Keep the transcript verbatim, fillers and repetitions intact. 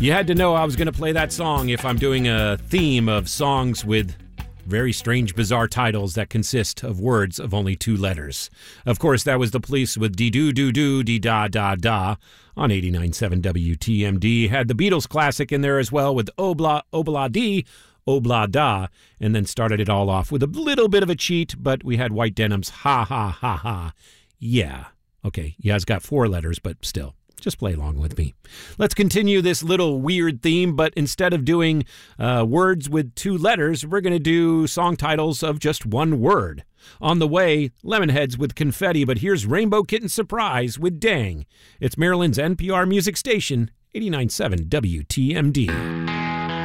You had to know I was going to play that song if I'm doing a theme of songs with very strange, bizarre titles that consist of words of only two letters. Of course, that was The Police with Dee-Doo-Doo-Doo, Dee-Da-Da-Da on eighty-nine point seven W T M D. Had the Beatles classic in there as well with Obla, Obla Dee, Obla Da, and then started it all off with a little bit of a cheat, but we had White Denim's Ha Ha Ha Ha. Yeah. Okay, yeah, it's got four letters, but still. Just play along with me. Let's continue this little weird theme, but instead of doing uh, words with two letters, we're going to do song titles of just one word. On the way, Lemonheads with Confetti, but here's Rainbow Kitten Surprise with Dang. It's Maryland's N P R music station, eighty-nine point seven W T M D.